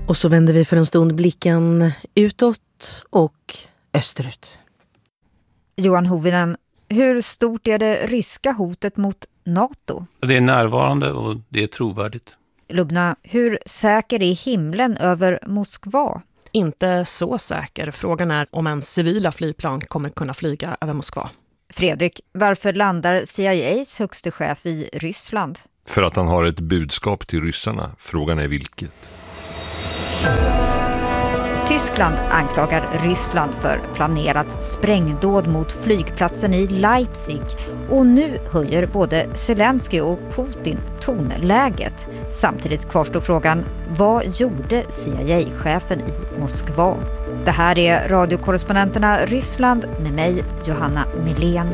Och så vänder vi för en stund blicken utåt och österut. Johan Hovinen, hur stort är det ryska hotet mot NATO? Det är närvarande och det är trovärdigt. Lubna, hur säker är himlen över Moskva? Inte så säker. Frågan är om en civila flygplan kommer kunna flyga över Moskva. Fredrik, varför landar CIAs högste chef i Ryssland? För att han har ett budskap till ryssarna. Frågan är vilket. Tyskland anklagar Ryssland för planerat sprängdåd mot flygplatsen i Leipzig och nu höjer både Zelensky och Putin tonläget. Samtidigt kvarstår frågan, vad gjorde CIA-chefen i Moskva? Det här är radiokorrespondenterna Ryssland med mig, Johanna Milén.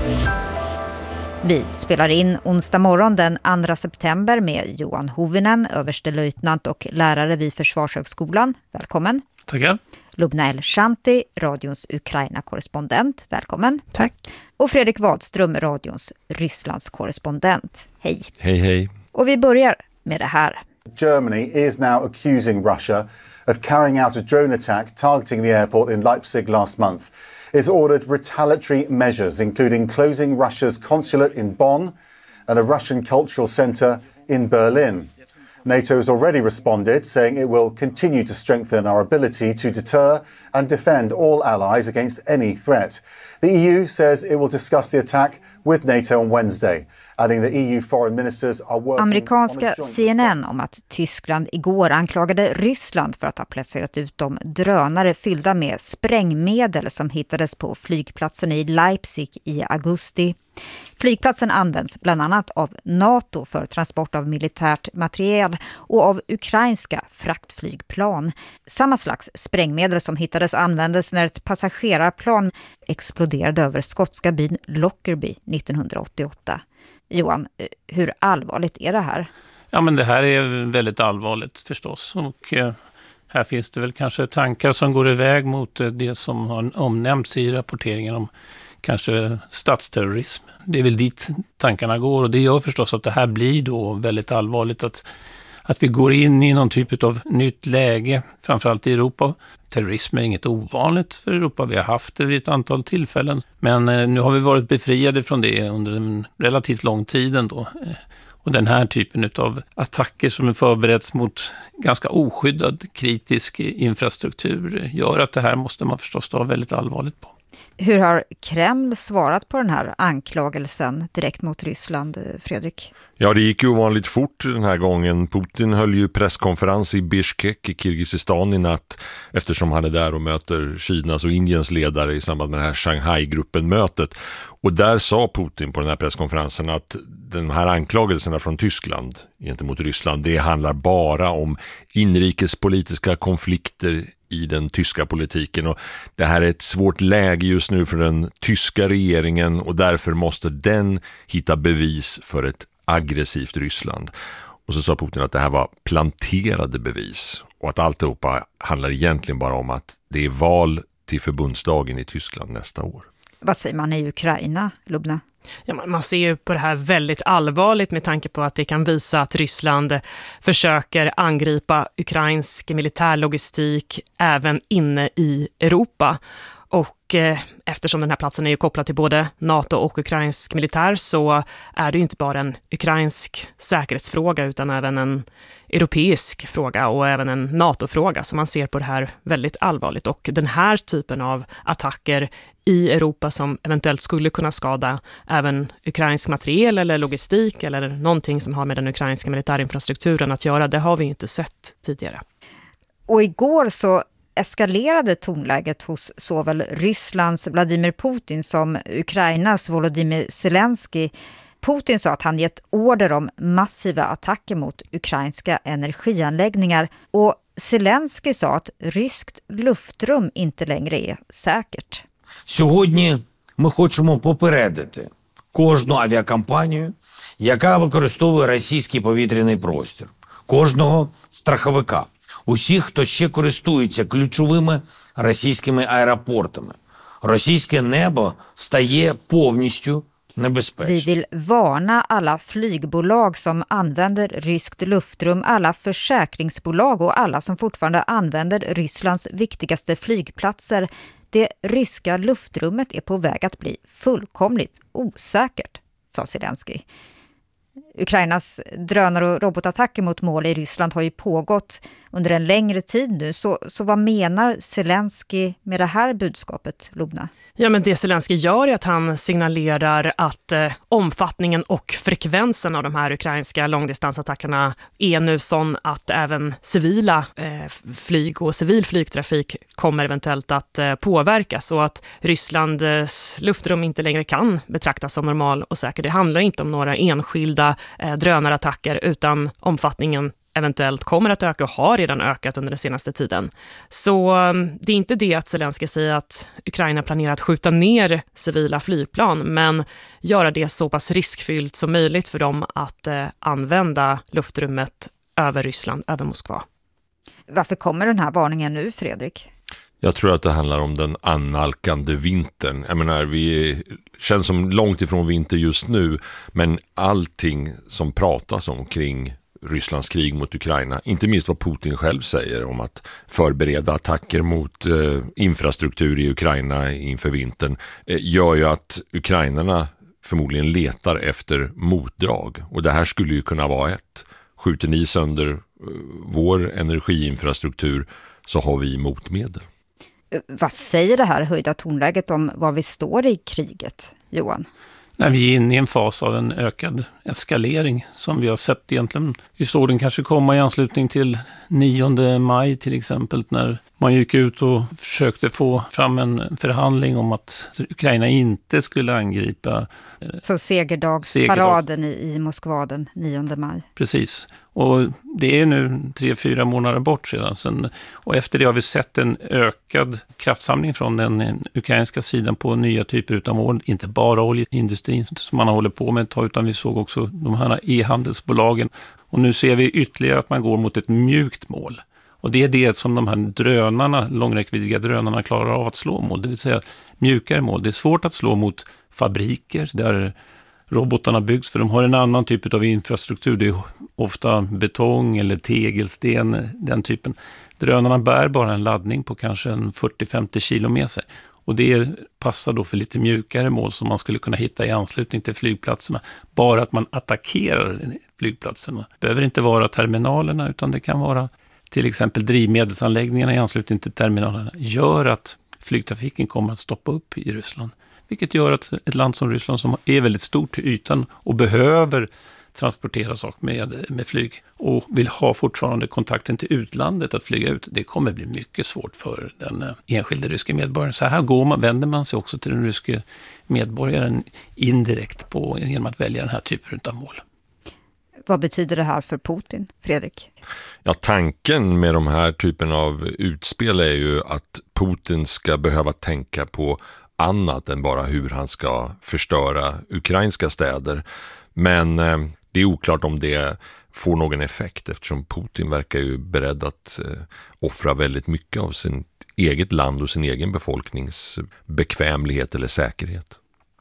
Vi spelar in onsdag morgon den 2 september med Johan Hovinen, överstelöjtnant och lärare vid Försvarshögskolan. Välkommen. Tackar. Lubna El-Shanti, radions Ukraina-korrespondent. Välkommen. Tack. Och Fredrik Wadström, radions Rysslands-korrespondent. Hej. Hej, hej. Och vi börjar med det här. Germany is now accusing Russia of carrying out a drone attack targeting the airport in Leipzig last month. It's ordered retaliatory measures, including closing Russia's consulate in Bonn and a Russian cultural center in Berlin. NATO has already responded, saying it will continue to strengthen our ability to deter and defend all allies against any threat. The EU says it will discuss the attack with NATO on Wednesday, adding that EU foreign ministers are working Amerikanska on a joint CNN om att Tyskland igår anklagade Ryssland för att ha placerat ut de drönare fyllda med sprängmedel som hittades på flygplatsen i Leipzig i augusti. Flygplatsen används bland annat av NATO för transport av militärt materiel och av ukrainska fraktflygplan. Samma slags sprängmedel som hittades användes när ett passagerarplan exploderade över skotska byn Lockerbie 1988. Johan, hur allvarligt är det här? Ja, men det här är väldigt allvarligt förstås. Och här finns det väl kanske tankar som går iväg mot det som har omnämnts i rapporteringen om kanske statsterrorism. Det är väl dit tankarna går, och det gör förstås att det här blir då väldigt allvarligt, att vi går in i någon typ av nytt läge, framförallt i Europa. Terrorism är inget ovanligt för Europa, vi har haft det vid ett antal tillfällen. Men nu har vi varit befriade från det under en relativt lång tid ändå. Och den här typen av attacker som är förberetts mot ganska oskyddad kritisk infrastruktur gör att det här måste man förstås ta väldigt allvarligt på. Hur har Kreml svarat på den här anklagelsen direkt mot Ryssland, Fredrik? Ja, det gick ju ovanligt fort den här gången. Putin höll ju presskonferens i Bishkek i Kirgizistan i natt, eftersom han är där och möter Kinas och Indiens ledare i samband med det här Shanghai-gruppen-mötet. Och där sa Putin på den här presskonferensen att de här anklagelserna från Tyskland gentemot Ryssland, det handlar bara om inrikespolitiska konflikter i den tyska politiken, och det här är ett svårt läge just nu för den tyska regeringen, och därför måste den hitta bevis för ett aggressivt Ryssland. Och så sa Putin att det här var planterade bevis och att alltihopa handlar egentligen bara om att det är val till förbundsdagen i Tyskland nästa år. Vad säger man i Ukraina, Lubna? Ja, man ser ju på det här väldigt allvarligt med tanke på att det kan visa att Ryssland försöker angripa ukrainsk militärlogistik även inne i Europa. Och eftersom den här platsen är ju kopplad till både NATO och ukrainsk militär, så är det ju inte bara en ukrainsk säkerhetsfråga utan även en europeisk fråga och även en NATO-fråga. Så man ser på det här väldigt allvarligt. Och den här typen av attacker i Europa som eventuellt skulle kunna skada även ukrainsk materiel eller logistik eller någonting som har med den ukrainska militärinfrastrukturen att göra, det har vi ju inte sett tidigare. Och igår så eskalerade tonläget hos såväl Rysslands Vladimir Putin som Ukrainas Volodymyr Zelensky. Putin sa att han gett order om massiva attacker mot ukrainska energianläggningar, och Zelensky sa att ryskt luftrum inte längre är säkert. Сьогодні ми хочемо попередити кожну авіакомпанію, яка використовує російський повітряний простір, кожного страховика, усіх, хто ще користується ключовими російськими аеропортами. Російське небо стає повністю небезпечно. Vi vill varna alla flygbolag som använder ryskt luftrum, alla försäkringsbolag och alla som fortfarande använder Rysslands viktigaste flygplatser. Det ryska luftrummet är på väg att bli fullkomligt osäkert, sa Zelensky. Ukrainas drönar- och robotattacker mot mål i Ryssland har ju pågått under en längre tid nu. Så vad menar Zelensky med det här budskapet, Lubna? Ja, men det Zelensky gör är att han signalerar att omfattningen och frekvensen av de här ukrainska långdistansattackerna är nu sån att även civila flyg och civil flygtrafik kommer eventuellt att påverkas och att Rysslands luftrum inte längre kan betraktas som normal och säker. Det handlar inte om några enskilda drönarattacker utan omfattningen eventuellt kommer att öka och har redan ökat under den senaste tiden. Så det är inte det att Zelensky säger att Ukraina planerar att skjuta ner civila flygplan, men göra det så pass riskfyllt som möjligt för dem att använda luftrummet över Ryssland, över Moskva. Varför kommer den här varningen nu, Fredrik? Jag tror att det handlar om den annalkande vintern. Jag menar, vi känns som långt ifrån vinter just nu, men allting som pratas om kring Rysslands krig mot Ukraina, inte minst vad Putin själv säger om att förbereda attacker mot infrastruktur i Ukraina inför vintern, gör ju att ukrainarna förmodligen letar efter motdrag. Och det här skulle ju kunna vara ett. Skjuter ni sönder vår energiinfrastruktur så har vi motmedel. Vad säger det här höjda tonläget om var vi står i kriget, Johan? När vi är inne i en fas av en ökad eskalering som vi har sett egentligen. Vi såg den kanske komma i anslutning till 9 maj till exempel, när man gick ut och försökte få fram en förhandling om att Ukraina inte skulle angripa. Så segerdagsparaden i Moskva den 9 maj. Precis. Och det är nu 3-4 månader bort sedan. Och efter det har vi sett en ökad kraftsamling från den ukrainska sidan på nya typer av mål. Inte bara oljeindustrin som man har hållit på med ett tag, utan vi såg också de här e-handelsbolagen. Och nu ser vi ytterligare att man går mot ett mjukt mål. Och det är det som de här drönarna, långräckviddiga drönarna, klarar av att slå mot. Det vill säga mjukare mål. Det är svårt att slå mot fabriker där robotarna byggs, för de har en annan typ av infrastruktur. Det är ofta betong eller tegelsten, den typen. Drönarna bär bara en laddning på kanske 40-50 kilo med sig. Och det passar då för lite mjukare mål som man skulle kunna hitta i anslutning till flygplatserna. Bara att man attackerar flygplatserna. Det behöver inte vara terminalerna, utan det kan vara till exempel drivmedelsanläggningarna i anslutning till terminalerna. Gör att flygtrafiken kommer att stoppa upp i Ryssland. Vilket gör att ett land som Ryssland, som är väldigt stort till ytan och behöver transportera saker med flyg och vill ha fortfarande kontakten till utlandet att flyga ut, det kommer bli mycket svårt för den enskilde ryska medborgaren. Så här vänder man sig också till den ryske medborgaren indirekt genom att välja den här typen av mål. Vad betyder det här för Putin, Fredrik? Ja, tanken med de här typen av utspel är ju att Putin ska behöva tänka på annat än bara hur han ska förstöra ukrainska städer. Men det är oklart om det får någon effekt, eftersom Putin verkar ju beredd att offra väldigt mycket av sin eget land och sin egen befolknings bekvämlighet eller säkerhet.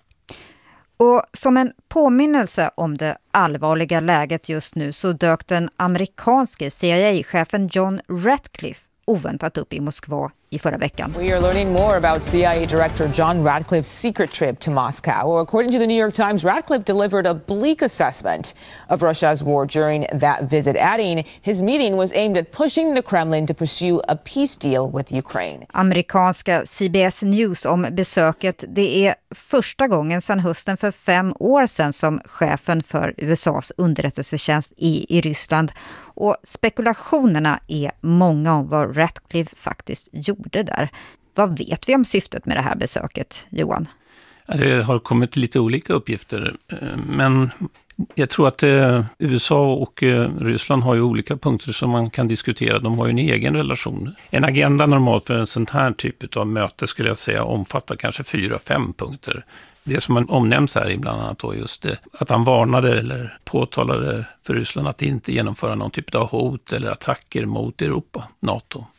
Och som en påminnelse om det allvarliga läget just nu så dök den amerikanske CIA-chefen John Ratcliffe oväntat upp i Moskva i förra veckan. We are learning more about CIA Director John Ratcliffe's secret trip to Moscow. According to the New York Times, Ratcliffe delivered a bleak assessment of Russia's war during that visit, adding his meeting was aimed at pushing the Kremlin to pursue a peace deal with Ukraine. Amerikanska CBS News om besöket. Det är första gången sedan hösten för 5 år sedan som chefen för USAs underrättelsetjänst i Ryssland. Och spekulationerna är många om vad Ratcliffe faktiskt gjorde där. Vad vet vi om syftet med det här besöket, Johan? Det har kommit lite olika uppgifter, men jag tror att USA och Ryssland har ju olika punkter som man kan diskutera. De har ju en egen relation. En agenda normalt för en sån här typ av möte skulle jag säga omfattar kanske 4-5 punkter. Det som man omnämns här ibland annat då just det, att han varnade eller påtalade för Ryssland att inte genomföra någon typ av hot eller attacker mot Europa, NATO.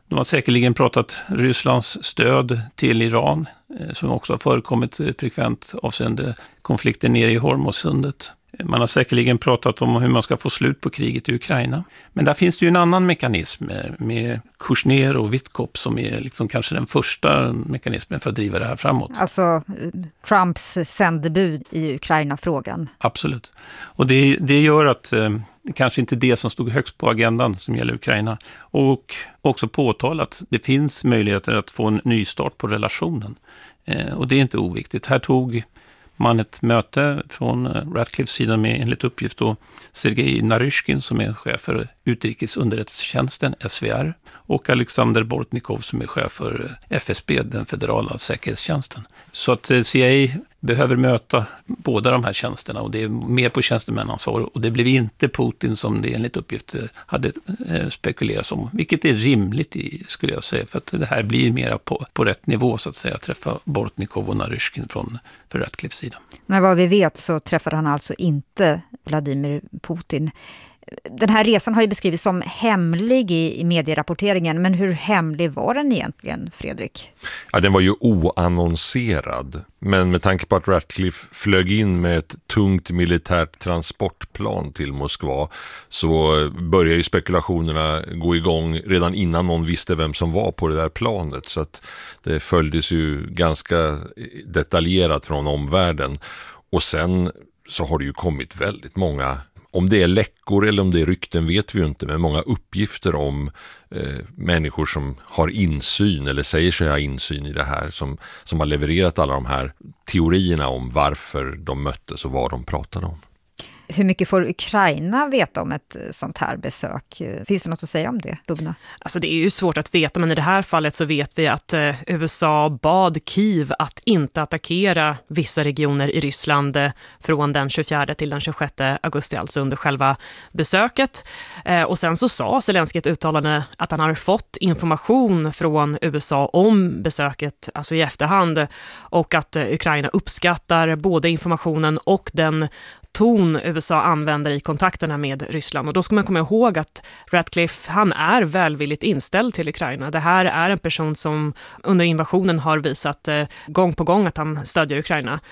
De har säkerligen pratat Rysslands stöd till Iran, som också har förekommit frekvent avseende konflikten nere i Hormuzsundet. Man har säkerligen pratat om hur man ska få slut på kriget i Ukraina. Men där finns det ju en annan mekanism med Kushner och Wittkop som är liksom kanske den första mekanismen för att driva det här framåt. Alltså Trumps sändebud i Ukraina-frågan. Absolut. Och det gör att det kanske inte är det som stod högst på agendan som gäller Ukraina. Och också påtalat det finns möjligheter att få en ny start på relationen. Och det är inte oviktigt. Här tog man ett möte från Ratcliffes sida med enligt uppgift då Sergej Naryshkin som är chef för utrikesunderrättelsetjänsten SVR och Alexander Bortnikov som är chef för FSB, den federala säkerhetstjänsten. Så att CIA behöver möta båda de här tjänsterna och det är mer på tjänstemännaansvar och det blev inte Putin som det enligt uppgift hade spekulerats om, vilket är rimligt skulle jag säga för att det här blir mer på rätt nivå så att säga, att träffa Bortnikov och Naryshkin för Ratcliffes sida. När vad vi vet så träffade han alltså inte Vladimir Putin. Den här resan har ju beskrivits som hemlig i medierapporteringen, men hur hemlig var den egentligen, Fredrik? Ja, den var ju oannonserad, men med tanke på att Ratcliffe flög in med ett tungt militärt transportplan till Moskva så började ju spekulationerna gå igång redan innan någon visste vem som var på det där planet, så att det följdes ju ganska detaljerat från omvärlden. Och sen så har det ju kommit väldigt många, om det är läckor eller om det är rykten vet vi ju inte, men många uppgifter om människor som har insyn eller säger sig ha insyn i det här, som har levererat alla de här teorierna om varför de möttes och vad de pratade om. Hur mycket får Ukraina veta om ett sånt här besök? Finns det något att säga om det, Lubna? Alltså det är ju svårt att veta, men i det här fallet så vet vi att USA bad Kiev att inte attackera vissa regioner i Ryssland från den 24 till den 26 augusti, alltså under själva besöket. Och sen så sa Zelenskyj ett uttalande att han har fått information från USA om besöket, alltså i efterhand, och att Ukraina uppskattar både informationen och den ton USA använder i kontakterna med Ryssland. Och då ska man komma ihåg att Ratcliffe, han är välvilligt inställd till Ukraina. Det här är en person som under invasionen har visat gång på gång att han stödjer Ukraina.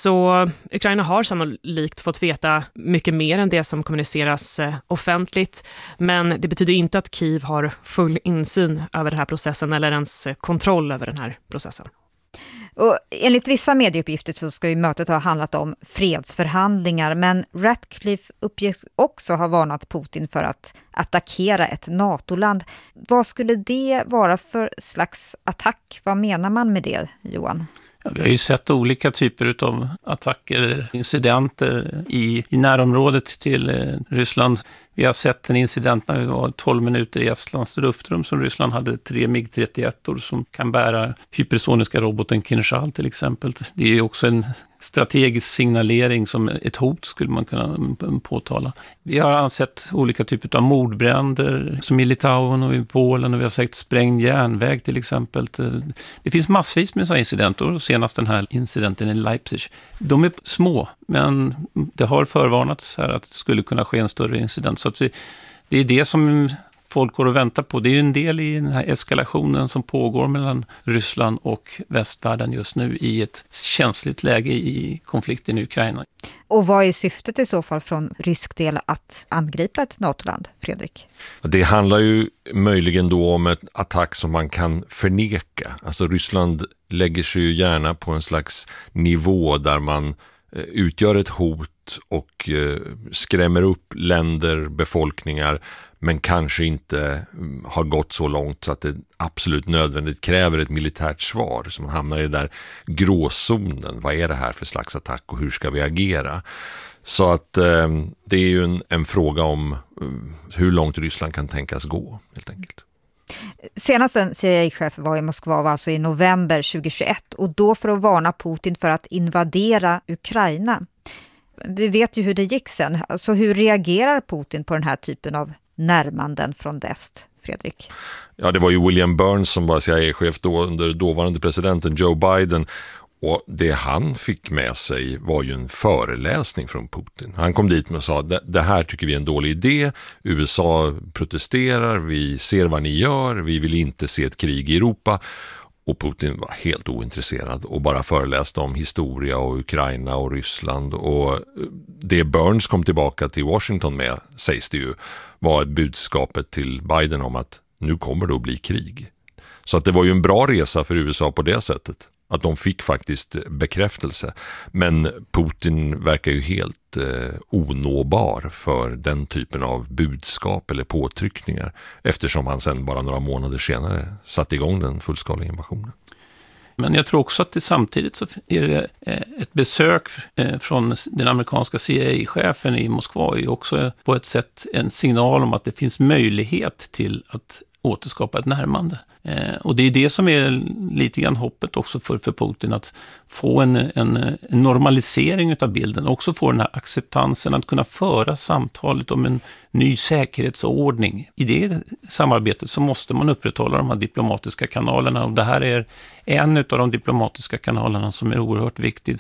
Så Ukraina har sannolikt fått veta mycket mer än det som kommuniceras offentligt. Men det betyder inte att Kiev har full insyn över den här processen eller ens kontroll över den här processen. Och enligt vissa medieuppgifter så ska ju mötet ha handlat om fredsförhandlingar, men Ratcliffe uppges också ha varnat Putin för att attackera ett NATO-land. Vad skulle det vara för slags attack? Vad menar man med det, Johan? Ja, vi har ju sett olika typer av attacker, incidenter i närområdet till Ryssland. Vi har sett en incident när vi var 12 minuter i Estlands luftrum som Ryssland hade 3 MiG-31 som kan bära hypersoniska roboten Kinzhal till exempel. Det är ju också en strategisk signalering som ett hot skulle man kunna påtala. Vi har ansett olika typer av mordbränder som i Litauen och i Polen och vi har sett sprängd järnväg till exempel. Det finns massvis med sådana incidenter, senast den här incidenten i Leipzig. De är små, men det har förvarnats här att det skulle kunna ske en större incident. Så att det är det som folk går och väntar på. Det är ju en del i den här eskalationen som pågår mellan Ryssland och västvärlden just nu i ett känsligt läge i konflikten i Ukraina. Och vad är syftet i så fall från rysk del att angripa ett NATO-land, Fredrik? Det handlar ju möjligen då om en attack som man kan förneka. Alltså Ryssland lägger sig ju gärna på en slags nivå där man utgör ett hot och skrämmer upp länder, befolkningar, men kanske inte har gått så långt så att det absolut nödvändigt kräver ett militärt svar. Så man hamnar i den där gråzonen. Vad är det här för slags attack och hur ska vi agera? Så att det är ju en fråga om hur långt Ryssland kan tänkas gå, helt enkelt. Senast en CIA-chef var i Moskva var alltså i november 2021 och då för att varna Putin för att invadera Ukraina. Vi vet ju hur det gick sen. Alltså hur reagerar Putin på den här typen av närmanden från väst, Fredrik? Ja, det var ju William Burns som var CIA-chef då under dåvarande presidenten Joe Biden. Och det han fick med sig var ju en föreläsning från Putin. Han kom dit och sa det här tycker vi är en dålig idé. USA protesterar, vi ser vad ni gör, vi vill inte se ett krig i Europa. Och Putin var helt ointresserad och bara föreläste om historia och Ukraina och Ryssland. Och det Burns kom tillbaka till Washington med, sägs det ju, var budskapet till Biden om att nu kommer det att bli krig. Så att det var ju en bra resa för USA på det sättet. Att de fick faktiskt bekräftelse. Men Putin verkar ju helt onåbar för den typen av budskap eller påtryckningar. Eftersom han sen bara några månader senare satte igång den fullskaliga invasionen. Men jag tror också att det samtidigt så är det ett besök från den amerikanska CIA-chefen i Moskva är också på ett sätt en signal om att det finns möjlighet till att återskapa ett närmande. Och det är det som är lite grann hoppet också för Putin, att få en normalisering av bilden, också få den här acceptansen att kunna föra samtalet om en ny säkerhetsordning. I det samarbetet så måste man upprätthålla de här diplomatiska kanalerna, och det här är en av de diplomatiska kanalerna som är oerhört viktigt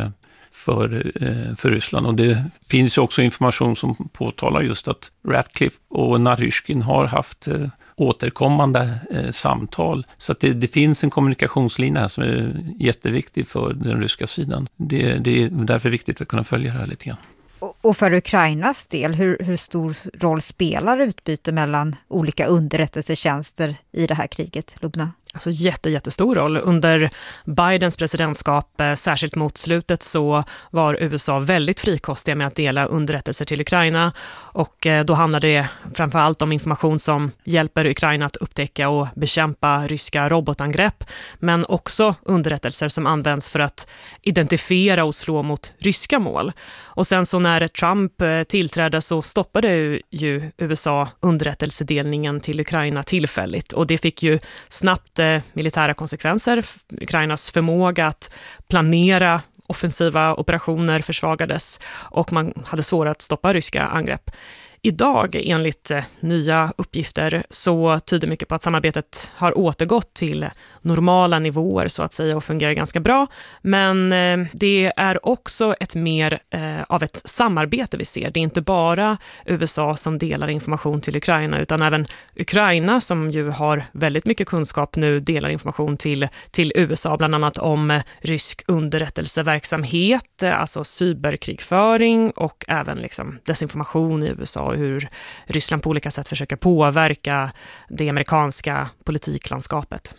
för Ryssland. Och det finns ju också information som påtalar just att Ratcliffe och Naryshkin har haft återkommande samtal. Så att det finns en kommunikationslinje här som är jätteviktig för den ryska sidan. Det är därför viktigt att kunna följa det här lite grann. Och för Ukrainas del, hur stor roll spelar utbyte mellan olika underrättelsetjänster i det här kriget, Lubna? Alltså jättestor roll. Under Bidens presidentskap, särskilt mot slutet, så var USA väldigt frikostiga med att dela underrättelser till Ukraina, och då handlade det framförallt om information som hjälper Ukraina att upptäcka och bekämpa ryska robotangrepp, men också underrättelser som används för att identifiera och slå mot ryska mål. Och sen så när Trump tillträdde så stoppade ju USA underrättelsedelningen till Ukraina tillfälligt, och det fick ju snabbt militära konsekvenser. Ukrainas förmåga att planera offensiva operationer försvagades och man hade svårt att stoppa ryska angrepp. Idag, enligt nya uppgifter, så tyder mycket på att samarbetet har återgått till normala nivåer så att säga och fungerar ganska bra. Men det är också ett mer av ett samarbete vi ser. Det är inte bara USA som delar information till Ukraina, utan även Ukraina, som ju har väldigt mycket kunskap nu, delar information till USA, bland annat om rysk underrättelseverksamhet, alltså cyberkrigföring och även liksom desinformation i USA, hur Ryssland på olika sätt försöker påverka det amerikanska politiklandskapet.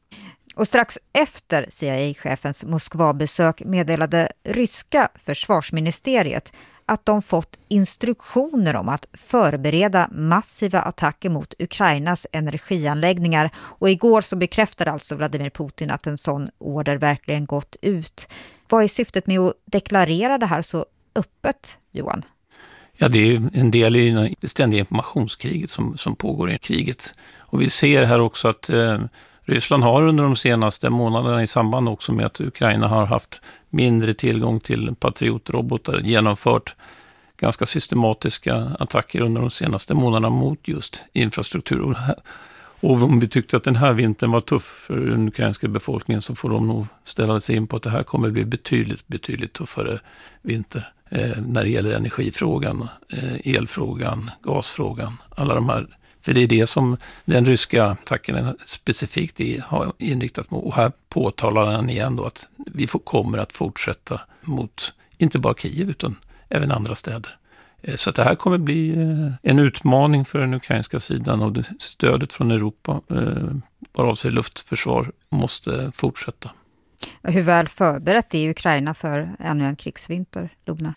Och strax efter CIA-chefens Moskva-besök meddelade ryska försvarsministeriet att de fått instruktioner om att förbereda massiva attacker mot Ukrainas energianläggningar. Och igår så bekräftade alltså Vladimir Putin att en sån order verkligen gått ut. Vad är syftet med att deklarera det här så öppet, Johan? Ja, det är en del i det ständiga informationskriget som pågår i kriget. Och vi ser här också att Ryssland har under de senaste månaderna, i samband också med att Ukraina har haft mindre tillgång till patriotrobotar, genomfört ganska systematiska attacker under de senaste månaderna mot just infrastruktur. Och om vi tyckte att den här vintern var tuff för den ukrainska befolkningen, så får de nog ställa sig in på att det här kommer bli betydligt tuffare vinter när det gäller energifrågan, elfrågan, gasfrågan, alla de här. För det är det som den ryska attacken specifikt har inriktat mot. Och här påtalar han igen då att vi kommer att fortsätta mot inte bara Kiev utan även andra städer. Så att det här kommer bli en utmaning för den ukrainska sidan, och stödet från Europa, bara avser luftförsvar, måste fortsätta. Hur väl förberett är Ukraina för ännu en krigsvinter, Lubna?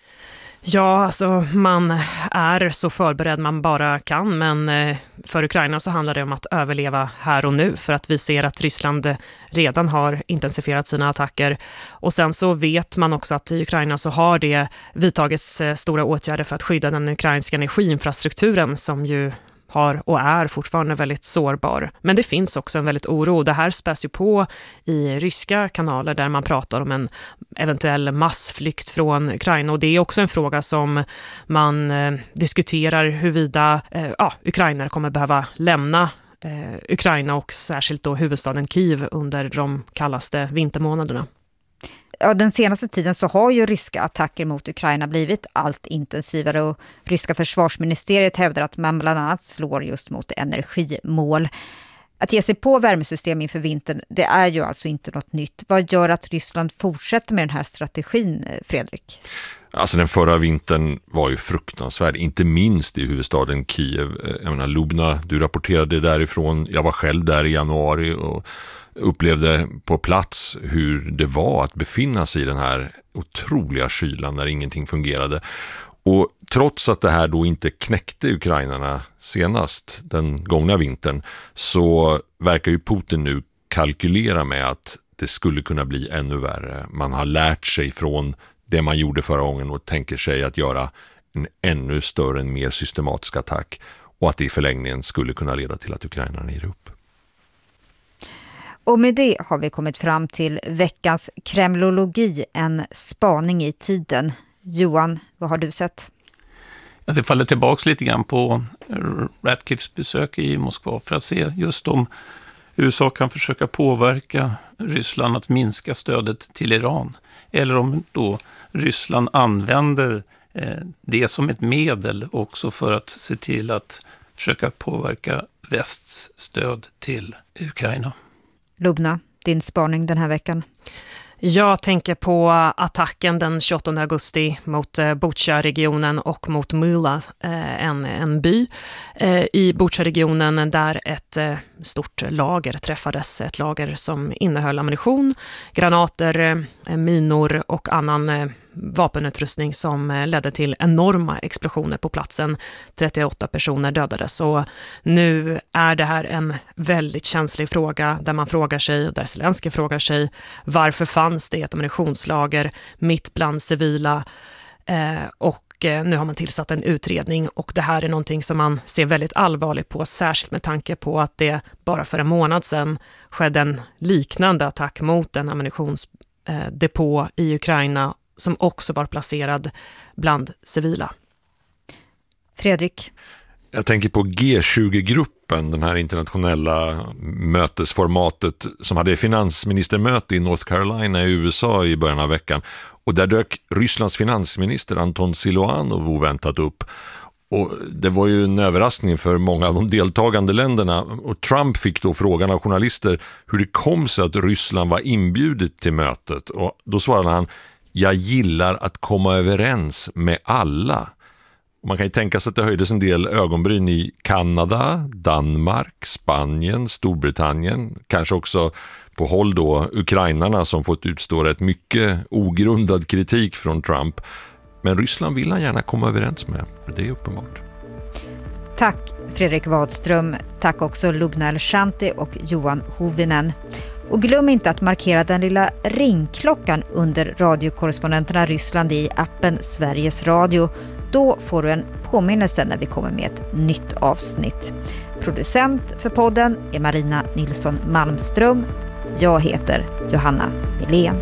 Ja, alltså man är så förberedd man bara kan, men för Ukraina så handlar det om att överleva här och nu, för att vi ser att Ryssland redan har intensifierat sina attacker. Och sen så vet man också att i Ukraina så har det vidtagits stora åtgärder för att skydda den ukrainska energiinfrastrukturen, som ju har och är fortfarande väldigt sårbar. Men det finns också en väldigt oro. Det här späs ju på i ryska kanaler där man pratar om en eventuell massflykt från Ukraina. Och det är också en fråga som man diskuterar, huruvida ukrainare kommer behöva lämna Ukraina och särskilt då huvudstaden Kiev under de kallaste vintermånaderna. den senaste tiden så har ju ryska attacker mot Ukraina blivit allt intensivare och ryska försvarsministeriet hävdar att man bland annat slår just mot energimål. Att ge sig på värmesystem inför vintern, det är ju alltså inte något nytt. Vad gör att Ryssland fortsätter med den här strategin, Fredrik? Alltså den förra vintern var ju fruktansvärd, inte minst i huvudstaden Kiev. Jag menar, Lubna, du rapporterade därifrån. Jag var själv där i januari och upplevde på plats hur det var att befinna sig i den här otroliga kylan när ingenting fungerade. Och trots att det här då inte knäckte ukrainarna senast den gångna vintern, så verkar ju Putin nu kalkylera med att det skulle kunna bli ännu värre. Man har lärt sig från det man gjorde förra gången och tänker sig att göra en ännu större, en mer systematisk attack, och att det i förlängningen skulle kunna leda till att ukrainarna ger upp. Och med det har vi kommit fram till veckans kremlologi, en spaning i tiden. Johan, vad har du sett? Det faller tillbaka lite grann på Ratcliffes besök i Moskva för att se just om USA kan försöka påverka Ryssland att minska stödet till Iran. Eller om då Ryssland använder det som ett medel också för att se till att försöka påverka västs stöd till Ukraina. Lubna, din spaning den här veckan? Jag tänker på attacken den 28 augusti mot Bucha-regionen och mot Myla, en by i Bucha-regionen där ett stort lager träffades. Ett lager som innehöll ammunition, granater, minor och annan vapenutrustning som ledde till enorma explosioner på platsen. 38 personer dödades, och nu är det här en väldigt känslig fråga där man frågar sig, och där Zelensky frågar sig, varför fanns det ett ammunitionslager mitt bland civila, och nu har man tillsatt en utredning, och det här är någonting som man ser väldigt allvarligt på, särskilt med tanke på att det bara för en månad sedan skedde en liknande attack mot en ammunitionsdepå i Ukraina som också var placerad bland civila. Fredrik? Jag tänker på G20-gruppen, den här internationella mötesformatet som hade finansministermöte i North Carolina i USA i början av veckan. Och där dök Rysslands finansminister Anton Siluanov oväntat upp. Och det var ju en överraskning för många av de deltagande länderna. Och Trump fick då frågan av journalister hur det kom sig att Ryssland var inbjudet till mötet. Och då svarade han: jag gillar att komma överens med alla. Man kan ju tänka sig att det höjdes en del ögonbryn i Kanada, Danmark, Spanien, Storbritannien. Kanske också på håll då ukrainarna som fått utstå ett mycket ogrundad kritik från Trump. Men Ryssland vill han gärna komma överens med. Det är uppenbart. Tack Fredrik Wadström. Tack också Lubna El-Shanti och Johan Hovinen. Och glöm inte att markera den lilla ringklockan under radiokorrespondenterna Ryssland i appen Sveriges Radio. Då får du en påminnelse när vi kommer med ett nytt avsnitt. Producent för podden är Marina Nilsson Malmström. Jag heter Johanna Milén.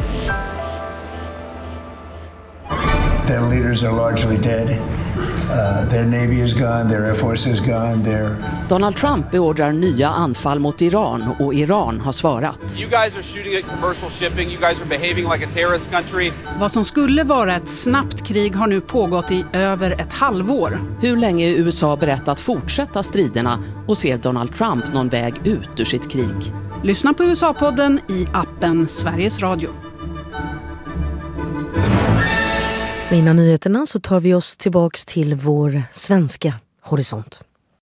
Their leaders are largely dead. Their navy is gone, their air force is gone. Donald Trump beordrar nya anfall mot Iran, och Iran har svarat. You guys are shooting at commercial shipping. You guys are behaving like a terrorist country. Vad som skulle vara ett snabbt krig har nu pågått i över ett halvår. Hur länge är USA berett att fortsätta striderna, och ser Donald Trump någon väg ut ur sitt krig? Lyssna på USA-podden i appen Sveriges Radio. Innan nyheterna så tar vi oss tillbaks till vår svenska horisont.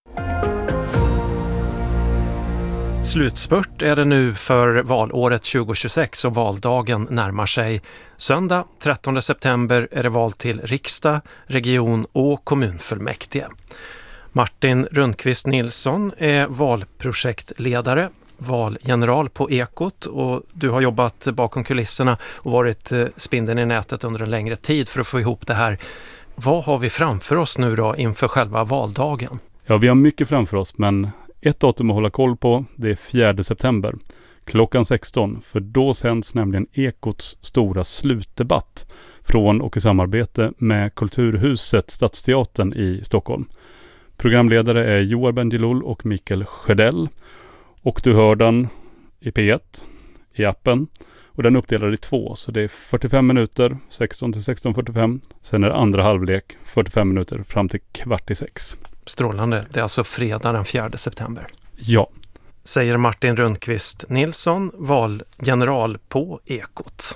Slutspurt är det nu för valåret 2026 och valdagen närmar sig. Söndag 13 september är det val till riksdag, region och kommunfullmäktige. Martin Rundqvist Nilsson är valprojektledare, valgeneral på Ekot, och du har jobbat bakom kulisserna och varit spindeln i nätet under en längre tid för att få ihop det här. Vad har vi framför oss nu då inför själva valdagen? Ja, vi har mycket framför oss, men ett datum att hålla koll på, det är 4 september klockan 16, för då sänds nämligen Ekots stora slutdebatt från och i samarbete med Kulturhuset Stadsteatern i Stockholm. Programledare är Joar Bendjelloul och Mikael Sjödell. Och du hör den i P1, i appen Och den uppdelar i 2, så det är 45 minuter, 16 till 16:45. Sen är det andra halvlek, 45 minuter fram till 5:45. Strålande. Det är alltså fredag den 4 september. Ja. Säger Martin Rundqvist Nilsson, valgeneral på Ekot.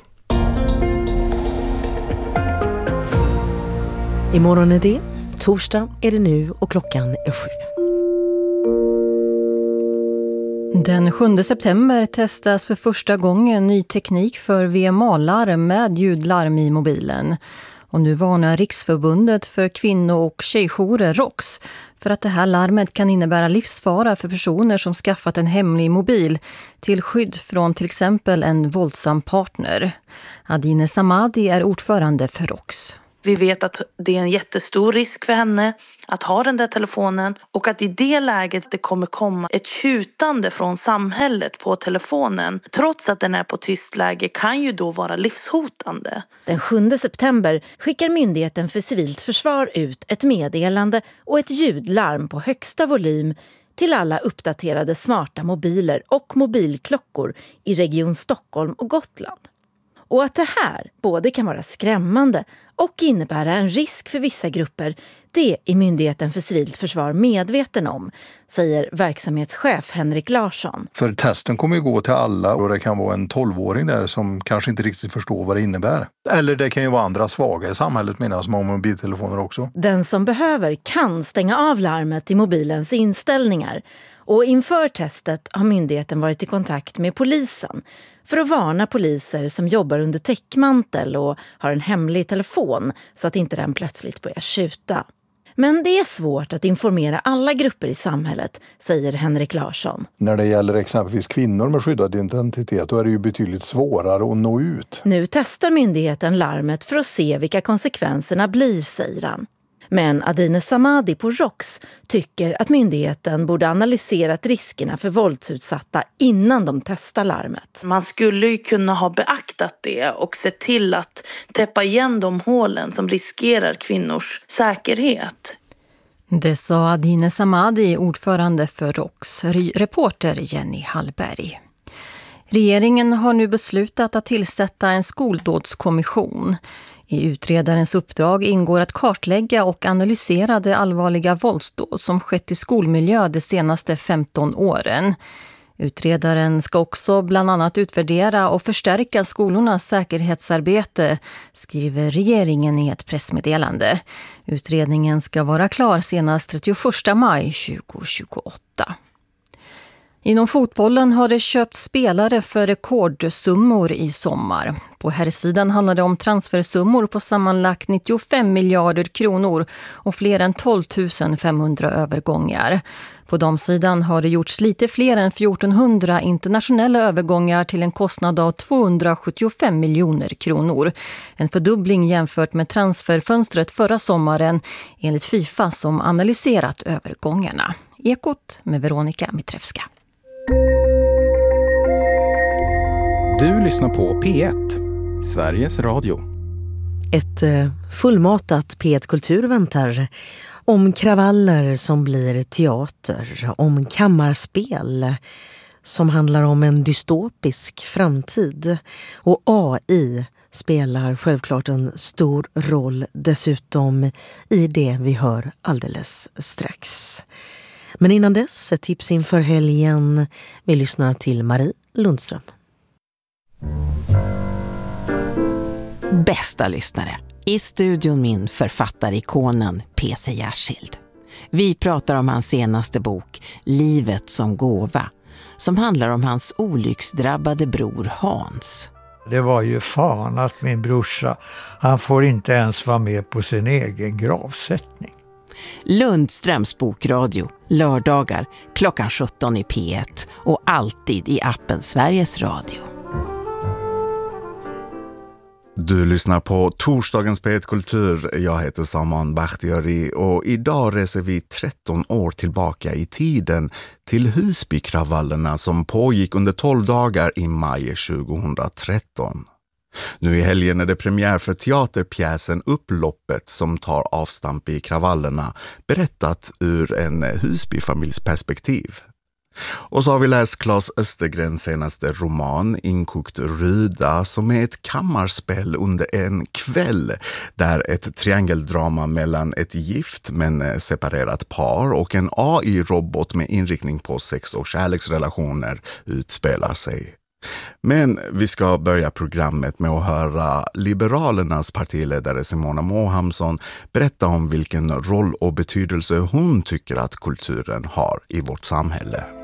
Imorgon är det, torsdag är det nu och klockan är 7. Den 7 september testas för första gången ny teknik för VMA-larm med ljudlarm i mobilen. Och nu varnar Riksförbundet för kvinno- och tjejjourer ROX för att det här larmet kan innebära livsfara för personer som skaffat en hemlig mobil till skydd från till exempel en våldsam partner. Adine Samadi är ordförande för ROX. Vi vet att det är en jättestor risk för henne att ha den där telefonen och att i det läget det kommer komma ett tjutande från samhället på telefonen trots att den är på tyst läge kan ju då vara livshotande. Den 7 september skickar Myndigheten för civilt försvar ut ett meddelande och ett ljudlarm på högsta volym till alla uppdaterade smarta mobiler och mobilklockor i Region Stockholm och Gotland. Och att det här både kan vara skrämmande och innebära en risk för vissa grupper, det är Myndigheten för civilt försvar medveten om, säger verksamhetschef Henrik Larsson. För testen kommer ju gå till alla och det kan vara en 12-åring där som kanske inte riktigt förstår vad det innebär. Eller det kan ju vara andra svaga i samhället som har mobiltelefoner också. Den som behöver kan stänga av larmet i mobilens inställningar. Och inför testet har myndigheten varit i kontakt med polisen för att varna poliser som jobbar under täckmantel och har en hemlig telefon så att inte den plötsligt börjar tjuta. Men det är svårt att informera alla grupper i samhället, säger Henrik Larsson. När det gäller exempelvis kvinnor med skyddad identitet då är det ju betydligt svårare att nå ut. Nu testar myndigheten larmet för att se vilka konsekvenserna blir, säger han. Men Adine Samadi på ROX tycker att myndigheten borde analyserat riskerna för våldsutsatta innan de testar larmet. Man skulle ju kunna ha beaktat det och se till att täppa igen de hålen som riskerar kvinnors säkerhet. Det sa Adine Samadi, ordförande för ROX, reporter Jenny Hallberg. Regeringen har nu beslutat att tillsätta en skoldådskommission. I utredarens uppdrag ingår att kartlägga och analysera de allvarliga våldsdåd som skett i skolmiljö de senaste 15 åren. Utredaren ska också bland annat utvärdera och förstärka skolornas säkerhetsarbete, skriver regeringen i ett pressmeddelande. Utredningen ska vara klar senast 31 maj 2028. Inom fotbollen har det köpt spelare för rekordsummor i sommar. På herrsidan handlar det om transfersummor på sammanlagt 95 miljarder kronor och fler än 12 500 övergångar. På damsidan har det gjorts lite fler än 1400 internationella övergångar till en kostnad av 275 miljoner kronor. En fördubbling jämfört med transferfönstret förra sommaren enligt FIFA som analyserat övergångarna. Ekot med Veronica Mitrevska. Du lyssnar på P1, Sveriges Radio. Ett fullmatat P1 Kultur väntar om kravaller som blir teater, om kammarspel som handlar om en dystopisk framtid. Och AI spelar självklart en stor roll dessutom i det vi hör alldeles strax. Men innan dess, ett tips inför helgen. Vi lyssnar till Marie Lundström. Bästa lyssnare, i studion min författarikonen P.C. Järskild. Vi pratar om hans senaste bok, Livet som gåva, som handlar om hans olycksdrabbade bror Hans. Det var ju fan att min brorsa, han får inte ens vara med på sin egen gravsättning. Lundströms bokradio, lördagar klockan 17 i P1 och alltid i appen Sveriges Radio. Du lyssnar på torsdagens P1 Kultur. Jag heter Saman Bakhtiari och idag reser vi 13 år tillbaka i tiden till Husbykravallerna som pågick under 12 dagar i maj 2013. Nu i helgen är det premiär för teaterpjäsen Upploppet som tar avstamp i kravallerna, berättat ur en Husbyfamiljs perspektiv. Och så har vi läst Claes Östergrens senaste roman Inkokt Ruda, som är ett kammarspel under en kväll där ett triangeldrama mellan ett gift men separerat par och en AI-robot med inriktning på sex- och kärleksrelationer utspelar sig. Men vi ska börja programmet med att höra Liberalernas partiledare Simona Mohamsson berätta om vilken roll och betydelse hon tycker att kulturen har i vårt samhälle.